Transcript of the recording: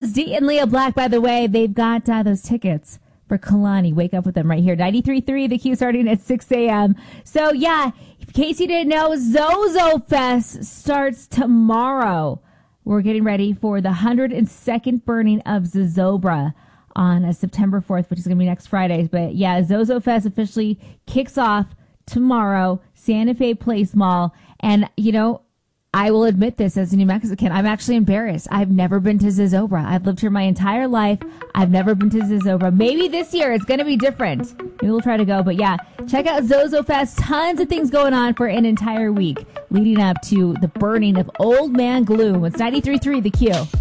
Jones, D, and Leah Black, by the way, they've got those tickets for Kalani. Wake up with them right here. 93.3, the Q starting at 6 a.m. So, yeah, in case you didn't know, Zozo Fest starts tomorrow. We're getting ready for the 102nd burning of Zozobra on September 4th, which is going to be next Friday. But, yeah, Zozo Fest officially kicks off tomorrow, Santa Fe Place Mall. And, you know, I will admit this as a New Mexican. I'm actually embarrassed. I've never been to Zozobra. I've lived here my entire life. I've never been to Zozobra. Maybe this year it's going to be different. Maybe we'll try to go. But yeah, check out Zozo Fest. Tons of things going on for an entire week leading up to the burning of Old Man Gloom. It's 93.3 The Q.